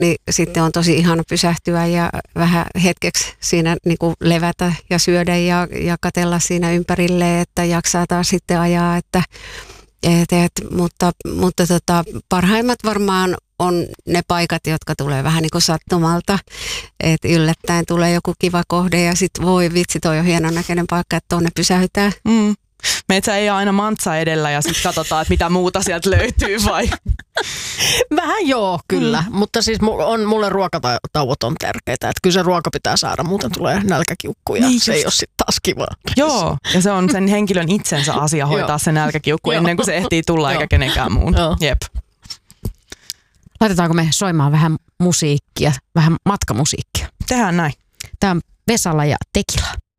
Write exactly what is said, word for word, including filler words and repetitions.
niin sitten on tosi ihana pysähtyä ja vähän hetkeksi siinä niin kuin levätä ja syödä ja, ja katsella siinä ympärille, että jaksaa taas sitten ajaa. Että, et, et, mutta mutta tota, parhaimmat varmaan on ne paikat, jotka tulee vähän niin kuin sattumalta, että yllättäen tulee joku kiva kohde ja sitten voi vitsi, toi on hienon näköinen paikka, että tuonne pysähytään. Mm. Meitä ei ole aina mantsa edellä ja sitten katsotaan, että mitä muuta sieltä löytyy vai? Vähän joo, kyllä. Mm. Mutta siis on, mulle ruokatauot on tärkeitä. Että kyllä se ruoka pitää saada, muuten tulee nälkäkiukku ja niin se just. Ei ole sitten taas kivaa. Joo, ja se on sen henkilön itsensä asia hoitaa se nälkäkiukku ennen kuin se ehtii tulla eikä kenenkään muun. Jep. Laitetaanko me soimaan vähän musiikkia, vähän matkamusiikkia? Tehdään näin. Tämä on Vesala ja Tekila.